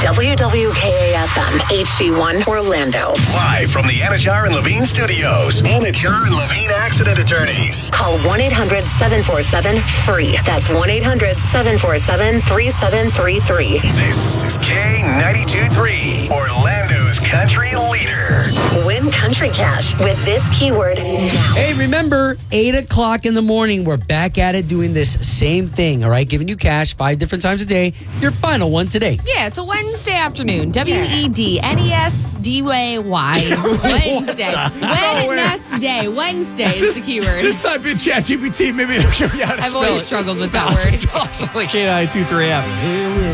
WWKA-FM, HD1 Orlando. Live from the Anajar and Levine Studios. Anajar and Levine Accident Attorneys. Call 1-800-747-FREE. That's 1-800-747-3733. This is K92.3, Orlando's country leader. Win Country Cash with this keyword now. Hey, remember, 8 o'clock in the morning, we're back at it doing this same thing, all right? Giving you cash 5 different times a day. Your final one today. Yeah, it's a Wednesday afternoon. WEDNESDAY. Wednesday. Wednesday. Wednesday is the keyword. Just type in ChatGPT. Maybe it'll show you how to I've spell always it. struggled with that word. Like K92.3 FM.